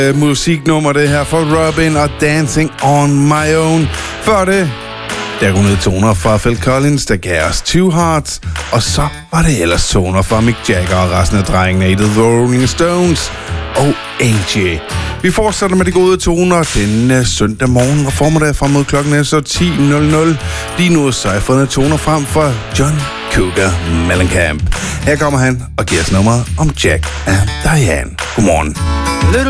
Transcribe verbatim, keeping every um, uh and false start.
uh, musiknummer, det her for Robin og Dancing on My Own. Før det, der kunne toner fra Phil Collins, der gav os Two Hearts. Og så var det ellers toner fra Mick Jagger og resten af drengene i The Rolling Stones og A J. Vi fortsætter med de gode toner denne søndag morgen og formiddag frem mod klokken er så ti nul nul. Lige nu så har jeg fundet toner frem fra John Cougar Mellencamp. Her kommer han og giver os nummeret om Jack and Diane. Godmorgen.